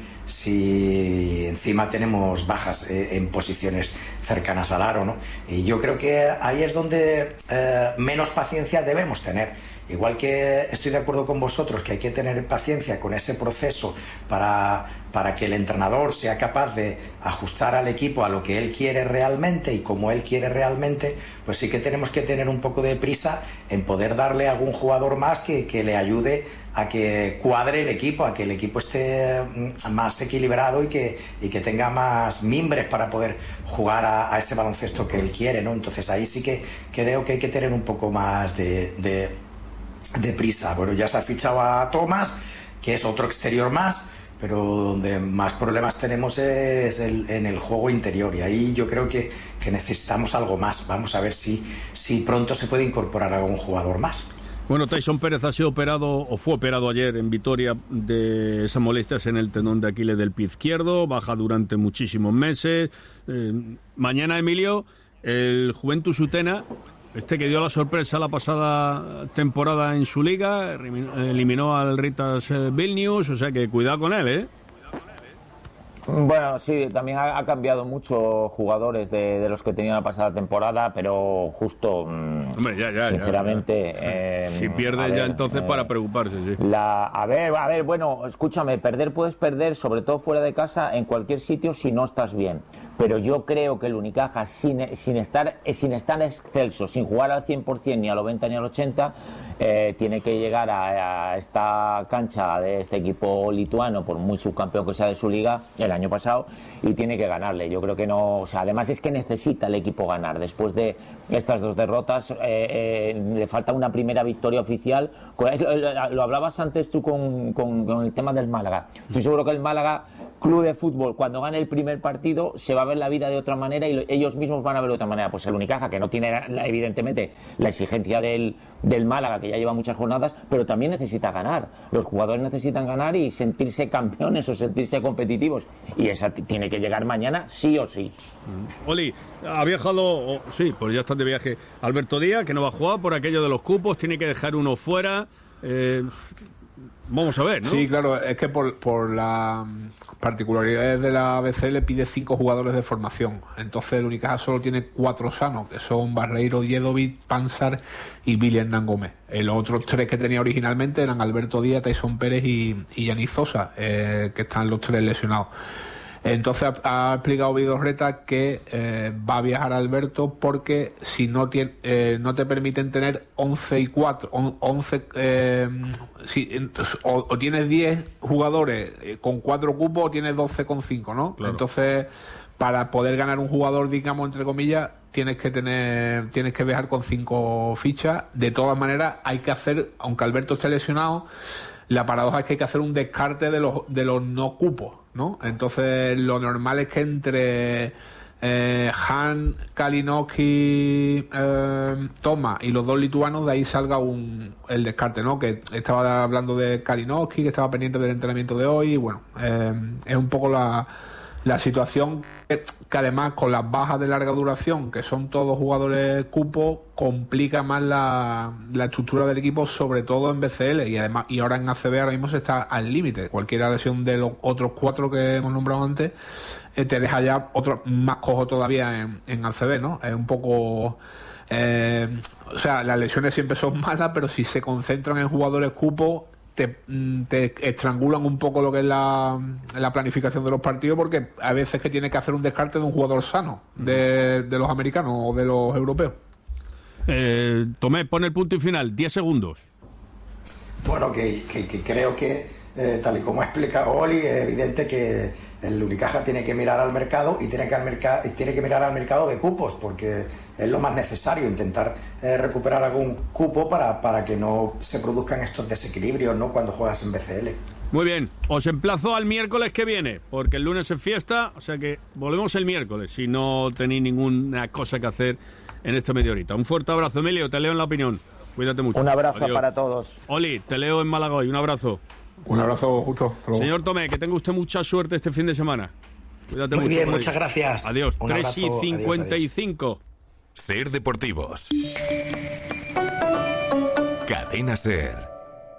si encima tenemos bajas en posiciones cercanas al aro, ¿no? Y yo creo que ahí es donde menos paciencia debemos tener. Igual que estoy de acuerdo con vosotros que hay que tener paciencia con ese proceso para que el entrenador sea capaz de ajustar al equipo a lo que él quiere realmente y como él quiere realmente, pues sí que tenemos que tener un poco de prisa en poder darle a algún jugador más que le ayude a que cuadre el equipo, a que el equipo esté más equilibrado y que tenga más mimbres para poder jugar a ese baloncesto que él quiere, ¿no? Entonces ahí sí que creo que hay que tener un poco más de prisa. Bueno, ya se ha fichado a Thomas, que es otro exterior más, pero donde más problemas tenemos es en el juego interior, y ahí yo creo que necesitamos algo más. Vamos a ver si pronto se puede incorporar algún jugador más. Bueno, Tyson Pérez ha sido operado, o fue operado ayer en Vitoria, de esas molestias en el tendón de Aquiles del pie izquierdo, baja durante muchísimos meses. Mañana, Emilio, el Juventus Utena, que dio la sorpresa la pasada temporada en su liga, eliminó al Ritas Vilnius, o sea que cuidado con él, ¿eh? Bueno, sí, también ha cambiado mucho jugadores de los que tenía la pasada temporada, pero justo, hombre, ya, sinceramente... si pierde ya entonces para preocuparse, sí. A ver, bueno, escúchame, puedes perder, sobre todo fuera de casa, en cualquier sitio si no estás bien. pero yo creo que el Unicaja, sin estar excelso, sin jugar al 100% ni al 90 ni al 80, tiene que llegar a esta cancha de este equipo lituano, por muy subcampeón que sea de su liga el año pasado, y tiene que ganarle. Yo creo que no, o sea, además es que necesita el equipo ganar. Después de estas 2 derrotas, le falta una primera victoria oficial. Lo hablabas antes tú con el tema del Málaga. Estoy seguro que el Málaga, club de fútbol, cuando gane el primer partido, se va a ver la vida de otra manera y ellos mismos van a ver de otra manera. Pues el Unicaja, que no tiene evidentemente la exigencia del Málaga, que ya lleva muchas jornadas, pero también necesita ganar. Los jugadores necesitan ganar y sentirse campeones o sentirse competitivos, y esa tiene que llegar mañana sí o sí. Oli, ha viajado, sí, pues ya están de viaje Alberto Díaz, que no va a jugar por aquello de los cupos, tiene que dejar uno fuera. Vamos a ver, ¿no? Sí, claro, es que por las particularidades de la BCL pide 5 jugadores de formación. Entonces el Unicaja solo tiene 4 sanos, que son Barreiro, Djedovic, Pansar y Billy Hernán Gómez. Los otros 3 que tenía originalmente eran Alberto Díaz, Tyson Pérez y Yanis Zosa, que están los 3 lesionados. Entonces ha explicado Vidorreta que va a viajar Alberto porque si no te permiten tener 11 y 4, 11, o tienes 10 jugadores con 4 cupos o tienes 12 con 5, ¿no? Claro. Entonces, para poder ganar un jugador, digamos, entre comillas, tienes que viajar con 5 fichas. De todas maneras, hay que hacer, aunque Alberto esté lesionado, la paradoja es que hay que hacer un descarte de los no cupos, ¿no? Entonces lo normal es que entre Han, Kalinowski, Toma y los 2 lituanos, de ahí salga el descarte, ¿no? Que estaba hablando de Kalinowski, que estaba pendiente del entrenamiento de hoy, y bueno, es un poco la situación que además con las bajas de larga duración, que son todos jugadores cupo, complica más la estructura del equipo, sobre todo en BCL, y ahora en ACB ahora mismo se está al límite. Cualquier lesión de los otros 4 que hemos nombrado antes te deja ya otro más cojo todavía en ACB, ¿no? Es un poco... o sea, las lesiones siempre son malas, pero si se concentran en jugadores cupo, te estrangulan un poco lo que es la planificación de los partidos, porque a veces que tienes que hacer un descarte de un jugador sano de los americanos o de los europeos. Tomé, pon el punto y final, 10 segundos. Bueno, que creo que tal y como ha explicado Oli, es evidente que el Unicaja tiene que mirar al mercado y tiene que mirar al mercado de cupos, porque es lo más necesario, intentar recuperar algún cupo para que no se produzcan estos desequilibrios, ¿no?, cuando juegas en BCL. Muy bien, os emplazo al miércoles que viene, porque el lunes es fiesta, o sea que volvemos el miércoles, si no tenéis ninguna cosa que hacer en esta media horita. Un fuerte abrazo, Emilio, te leo en La Opinión. Cuídate mucho. Un abrazo. Adiós. Para todos. Oli, te leo en Málaga hoy. Un abrazo. Un abrazo, justo. Señor Tomé, que tenga usted mucha suerte este fin de semana. Cuídate mucho. Muy bien, muchas gracias. Adiós. Un 3:55. Adiós. Ser Deportivos. Cadena Ser.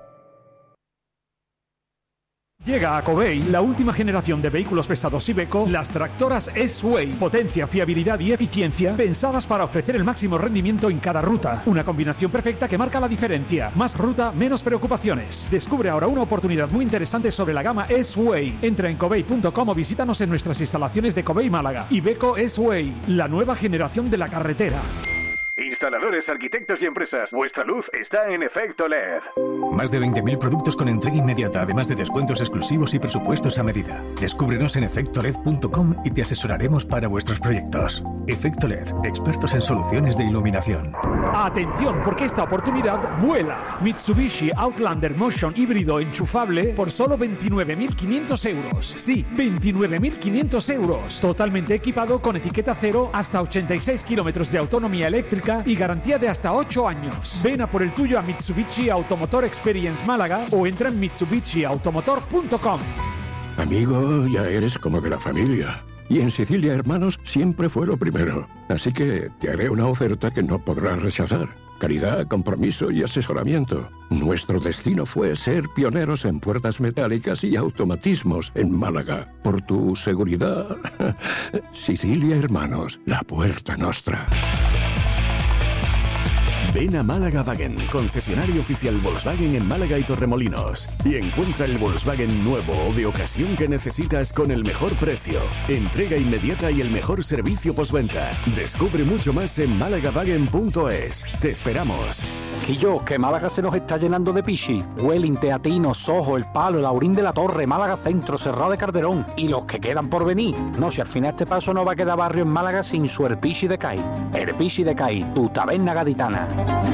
Llega a Covey la última generación de vehículos pesados Iveco, las tractoras S-Way. Potencia, fiabilidad y eficiencia pensadas para ofrecer el máximo rendimiento en cada ruta. Una combinación perfecta que marca la diferencia. Más ruta, menos preocupaciones. Descubre ahora una oportunidad muy interesante sobre la gama S-Way. Entra en covey.com o visítanos en nuestras instalaciones de Covey Málaga. Iveco S-Way, la nueva generación de la carretera. Instaladores, arquitectos y empresas, vuestra luz está en Efecto LED. Más de 20.000 productos con entrega inmediata, además de descuentos exclusivos y presupuestos a medida. Descúbrenos en efectoled.com y te asesoraremos para vuestros proyectos. Efecto LED, expertos en soluciones de iluminación. Atención, porque esta oportunidad vuela. Mitsubishi Outlander Motion híbrido enchufable por solo 29.500 euros. Sí, 29.500 euros. Totalmente equipado con etiqueta cero, hasta 86 kilómetros de autonomía eléctrica y garantía de hasta 8 años. Ven a por el tuyo a Mitsubishi Automotor Experience Málaga o entra en mitsubishiautomotor.com. Amigo, ya eres como de la familia. Y en Sicilia Hermanos siempre fue lo primero. Así que te haré una oferta que no podrás rechazar. Calidad, compromiso y asesoramiento. Nuestro destino fue ser pioneros en puertas metálicas y automatismos en Málaga. Por tu seguridad, Sicilia Hermanos, la puerta nostra. Ven a Málaga Wagen, concesionario oficial Volkswagen en Málaga y Torremolinos, y encuentra el Volkswagen nuevo o de ocasión que necesitas con el mejor precio, entrega inmediata y el mejor servicio postventa. Descubre mucho más en málagawagen.es. Te esperamos. Quillo, que Málaga se nos está llenando de pichi. Huelin, Teatino, Sojo, El Palo, el Aurín de la Torre, Málaga Centro, Serrado de Calderón y los que quedan por venir. No, si al final este paso no va a quedar barrio en Málaga sin su Erpichi de Cai. Erpichi de Cai, tu taberna gaditana.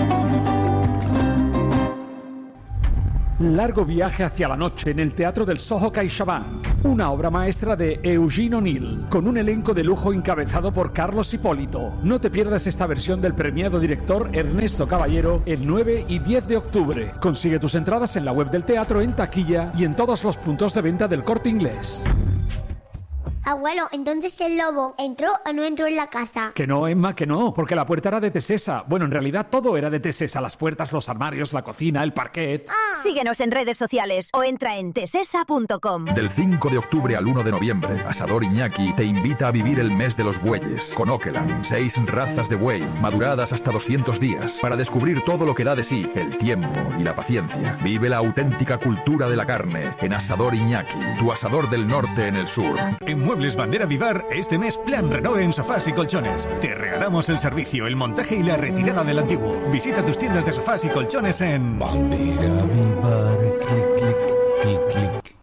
Largo viaje hacia la noche en el Teatro del Soho CaixaBank, una obra maestra de Eugene O'Neill, con un elenco de lujo encabezado por Carlos Hipólito. No te pierdas esta versión del premiado director Ernesto Caballero el 9 y 10 de octubre. Consigue tus entradas en la web del teatro, en taquilla y en todos los puntos de venta del Corte Inglés. Abuelo, entonces el lobo ¿entró o no entró en la casa? Que no, Emma, que no, porque la puerta era de Tesesa. Bueno, en realidad todo era de Tesesa, las puertas, los armarios, la cocina, el parquet. Síguenos en redes sociales o entra en tesesa.com. Del 5 de octubre al 1 de noviembre, Asador Iñaki te invita a vivir el mes de los bueyes con Okeland. 6 razas de buey, maduradas hasta 200 días, para descubrir todo lo que da de sí el tiempo y la paciencia. Vive la auténtica cultura de la carne en Asador Iñaki, tu asador del norte en el sur. En Muebles Bandera Vivar, este mes plan renove en sofás y colchones. Te regalamos el servicio, el montaje y la retirada del antiguo. Visita tus tiendas de sofás y colchones en Bandera Vivar. Clic, clic, clic, clic.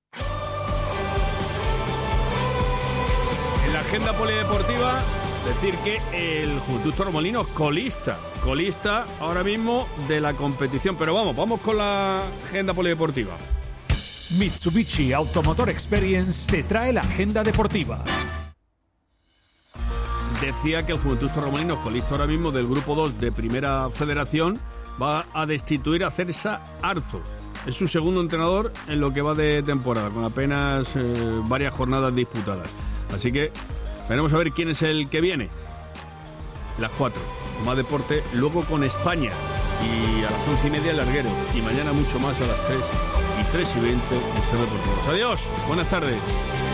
En la agenda polideportiva, decir que el Juventud Torremolinos colista ahora mismo de la competición. Pero vamos con la agenda polideportiva. Mitsubishi Automotor Experience te trae la agenda deportiva. Decía que el Juventud Torremolinos, colista ahora mismo del Grupo 2 de Primera Federación, va a destituir a Celsa Arzo. Es su segundo entrenador en lo que va de temporada, con apenas varias jornadas disputadas. Así que veremos a ver quién es el que viene. Las 4, más deporte, luego con España. Y a las 11:30 el larguero. Y mañana mucho más a las 3:20 en Deportivos. Adiós, buenas tardes.